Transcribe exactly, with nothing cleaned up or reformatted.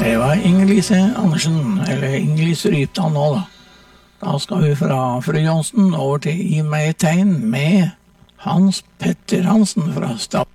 Det var Inger-Lise Andersen, eller Inger-Lise Rypdal nå da. Da skal vi fra Fru Johnsen over til Gi meg et tegn med Hans Petter Hansen fra Stav.